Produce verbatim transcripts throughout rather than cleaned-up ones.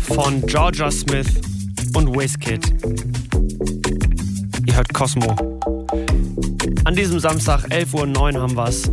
von Georgia Smith und Wizkid. Ihr hört Cosmo. An diesem Samstag, elf Uhr neun haben wir's.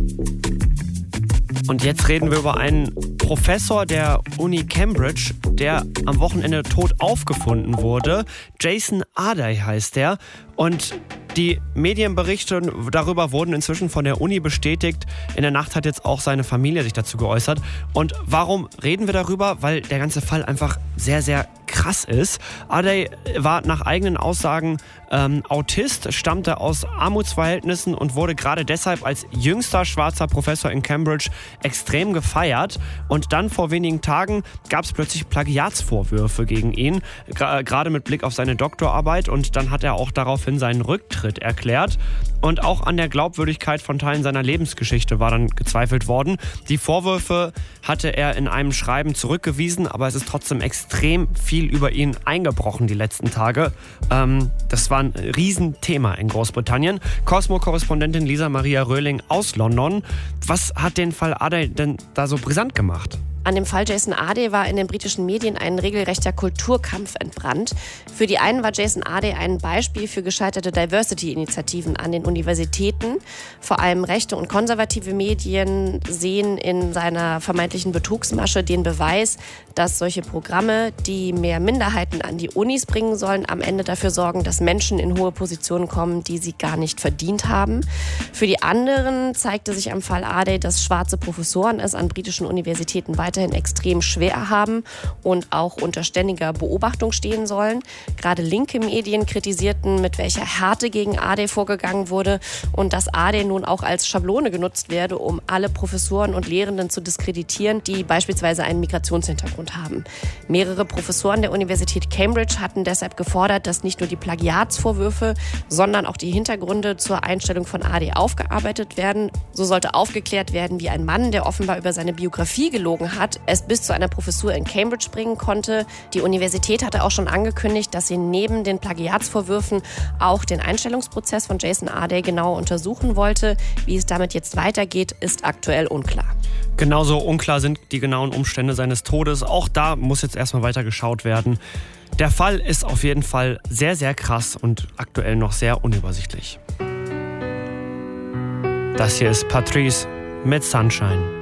Und jetzt reden wir über einen Professor der Uni Cambridge, der am Wochenende tot aufgefunden wurde. Jason Arday heißt er. Und die Medienberichte darüber wurden inzwischen von der Uni bestätigt. In der Nacht hat jetzt auch seine Familie sich dazu geäußert. Und warum reden wir darüber? Weil der ganze Fall einfach sehr, sehr krass ist. Arday war nach eigenen Aussagen ähm, Autist, stammte aus Armutsverhältnissen und wurde gerade deshalb als jüngster schwarzer Professor in Cambridge extrem gefeiert. Und dann vor wenigen Tagen gab es plötzlich Plagiatsvorwürfe gegen ihn, gra- gerade mit Blick auf seine Doktorarbeit. Und dann hat er auch daraufhin seinen Rücktritt erklärt. Und auch an der Glaubwürdigkeit von Teilen seiner Lebensgeschichte war dann gezweifelt worden. Die Vorwürfe hatte er in einem Schreiben zurückgewiesen, aber es ist trotzdem extrem viel über ihn eingebrochen die letzten Tage. Ähm, das war ein Riesenthema in Großbritannien. Cosmo-Korrespondentin Lisa Maria Röhling aus London. Was hat den Fall Arday denn da so brisant gemacht? An dem Fall Jason Arday war in den britischen Medien ein regelrechter Kulturkampf entbrannt. Für die einen war Jason Arday ein Beispiel für gescheiterte Diversity-Initiativen an den Universitäten. Vor allem rechte und konservative Medien sehen in seiner vermeintlichen Betrugsmasche den Beweis, dass solche Programme, die mehr Minderheiten an die Unis bringen sollen, am Ende dafür sorgen, dass Menschen in hohe Positionen kommen, die sie gar nicht verdient haben. Für die anderen zeigte sich am Fall Arday, dass schwarze Professoren es an britischen Universitäten weiter extrem schwer haben und auch unter ständiger Beobachtung stehen sollen. Gerade linke Medien kritisierten, mit welcher Härte gegen Arday vorgegangen wurde und dass Arday nun auch als Schablone genutzt werde, um alle Professoren und Lehrenden zu diskreditieren, die beispielsweise einen Migrationshintergrund haben. Mehrere Professoren der Universität Cambridge hatten deshalb gefordert, dass nicht nur die Plagiatsvorwürfe, sondern auch die Hintergründe zur Einstellung von Arday aufgearbeitet werden. So sollte aufgeklärt werden, wie ein Mann, der offenbar über seine Biografie gelogen hat, es bis zu einer Professur in Cambridge bringen konnte. Die Universität hatte auch schon angekündigt, dass sie neben den Plagiatsvorwürfen auch den Einstellungsprozess von Jason Arday genauer untersuchen wollte. Wie es damit jetzt weitergeht, ist aktuell unklar. Genauso unklar sind die genauen Umstände seines Todes. Auch da muss jetzt erstmal weiter geschaut werden. Der Fall ist auf jeden Fall sehr, sehr krass und aktuell noch sehr unübersichtlich. Das hier ist Patrice mit Sunshine.